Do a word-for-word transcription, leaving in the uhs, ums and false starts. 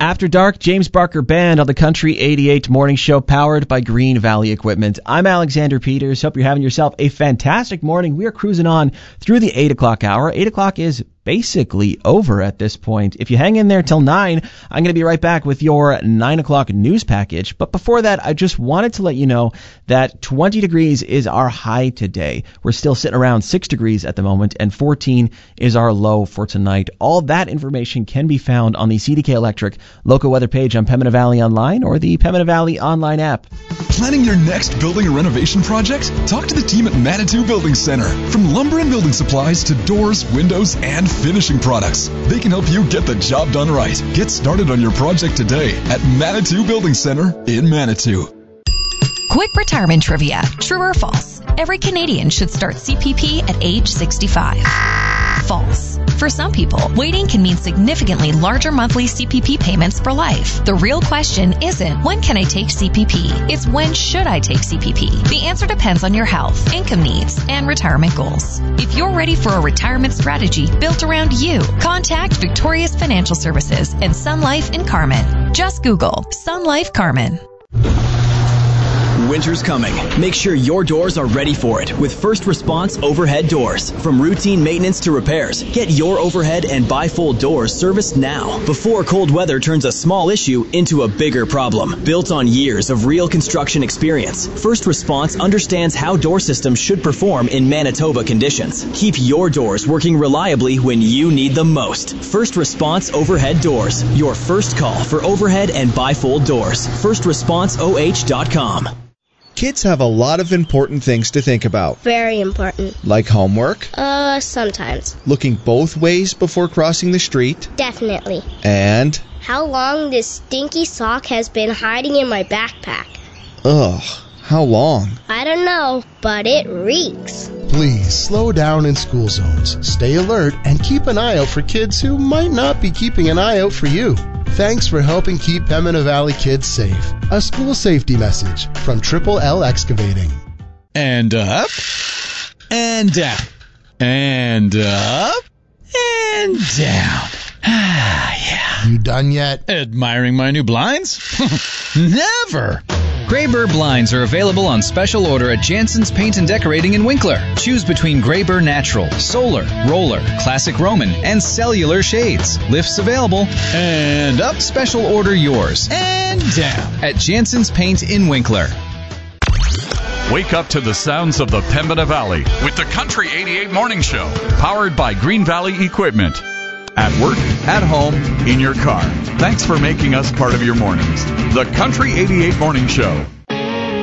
After Dark, James Barker Band on the Country eighty-eight Morning Show, powered by Green Valley Equipment. I'm Alexander Peters. Hope you're having yourself a fantastic morning. We are cruising on through the eight o'clock hour. eight o'clock is basically over at this point. If you hang in there till nine, I'm going to be right back with your nine o'clock news package. But before that, I just wanted to let you know that twenty degrees is our high today. We're still sitting around six degrees at the moment, and fourteen is our low for tonight. All that information can be found on the C D K Electric local weather page on Pembina Valley Online or the Pembina Valley Online app. Planning your next building or renovation project? Talk to the team at Manitou Building Center. From lumber and building supplies to doors, windows, and finishing products, they can help you get the job done right. Get started on your project today at Manitou Building Center in Manitou. Quick retirement trivia. True or false? Every Canadian should start C P P at age sixty-five. False. For some people, waiting can mean significantly larger monthly C P P payments for life. The real question isn't, when can I take C P P? It's, when should I take C P P? The answer depends on your health, income needs, and retirement goals. If you're ready for a retirement strategy built around you, contact Victorious Financial Services and Sun Life in Carmen. Just Google Sun Life Carmen. Winter's coming. Make sure your doors are ready for it with First Response Overhead Doors. From routine maintenance to repairs, get your overhead and bifold doors serviced now before cold weather turns a small issue into a bigger problem. Built on years of real construction experience, First Response understands how door systems should perform in Manitoba conditions. Keep your doors working reliably when you need them most. First Response Overhead Doors. Your first call for overhead and bifold doors. first response o h dot com. Kids have a lot of important things to think about. Very important. Like homework? Uh, sometimes. Looking both ways before crossing the street? Definitely. And? How long this stinky sock has been hiding in my backpack. Ugh, how long? I don't know, but it reeks. Please slow down in school zones, stay alert, and keep an eye out for kids who might not be keeping an eye out for you. Thanks for helping keep Pembina Valley kids safe. A school safety message from Triple L Excavating. And up, and down, and up, and down. Ah, yeah. You done yet? Admiring my new blinds? Never! Grayber blinds are available on special order at Jansen's Paint and Decorating in Winkler. Choose between Grayber Natural, Solar, Roller, Classic Roman, and Cellular shades. Lifts available. And up, special order yours. And down at Jansen's Paint in Winkler. Wake up to the sounds of the Pembina Valley with the Country eighty-eight Morning Show, powered by Green Valley Equipment. At work, at home, in your car. Thanks for making us part of your mornings. The Country eighty-eight Morning Show.